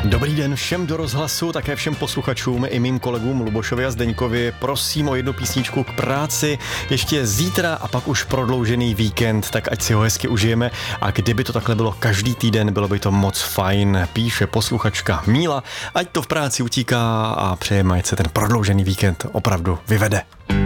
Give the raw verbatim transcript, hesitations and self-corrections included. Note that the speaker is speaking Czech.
Dobrý den všem do rozhlasu, také všem posluchačům i mým kolegům Lubošovi a Zdeňkovi. Prosím o jednu písničku k práci. Ještě zítra a pak už prodloužený víkend, tak ať si ho hezky užijeme. A kdyby to takhle bylo každý týden, bylo by to moc fajn. Píše posluchačka Míla, ať to v práci utíká a přejeme, ať se ten prodloužený víkend opravdu vyvede.